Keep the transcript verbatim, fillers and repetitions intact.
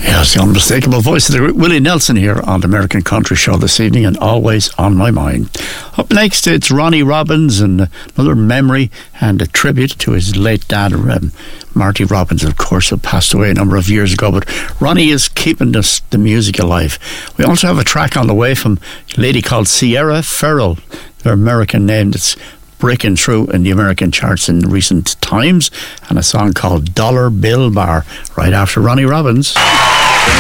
Yes, the unmistakable voice of the group, Willie Nelson, here on the American Country Show this evening, and always on my mind. Up next, it's Ronnie Robbins, and another memory and a tribute to his late dad, um, Marty Robbins, of course, who passed away a number of years ago. But Ronnie is keeping this, the music alive. We also have a track on the way from a lady called Sierra Farrell, their American name that's breaking through in the American charts in recent times, and a song called Dollar Bill Bar, right after Ronnie Robbins.